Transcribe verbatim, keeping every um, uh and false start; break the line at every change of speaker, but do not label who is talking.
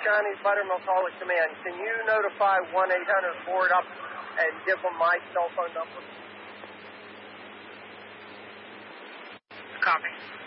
Chinese Buttermilk Haulage Command. Can you notify one eight hundred Ford up and give them my cell phone number?
Copy.